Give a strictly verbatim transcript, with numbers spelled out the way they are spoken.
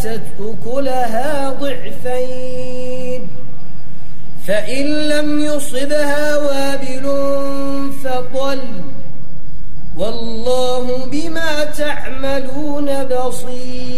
آتت أكلها ضعفين فإن لم يصبها وابل فطل والله بما تعملون بصير.